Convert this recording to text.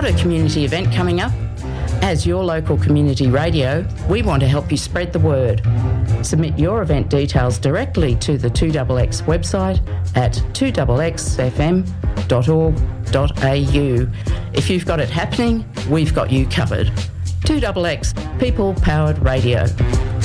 Got a community event coming up? As your local community radio, we want to help you spread the word. Submit your event details directly to the 2XX website at 2xfm.org.au. If you've got it happening, we've got you covered. 2XX, People Powered Radio.